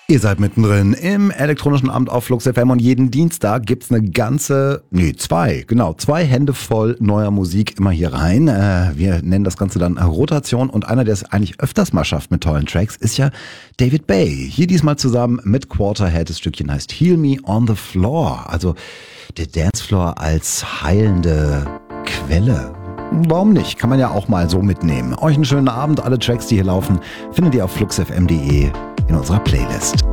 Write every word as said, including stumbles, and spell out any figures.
Ihr seid mittendrin im elektronischen Abend auf Flux F M und jeden Dienstag gibt's eine ganze, nee, zwei, genau, zwei Hände voll neuer Musik immer hier rein. Äh, wir nennen das Ganze dann Rotation und einer, der es eigentlich öfters mal schafft mit tollen Tracks, ist ja David Bay. Hier diesmal zusammen mit Quarterhead. Das Stückchen heißt Heal Me on the Floor, also der Dancefloor als heilende Quelle. Warum nicht? Kann man ja auch mal so mitnehmen. Euch einen schönen Abend. Alle Tracks, die hier laufen, findet ihr auf flux f m punkt d e in unserer Playlist.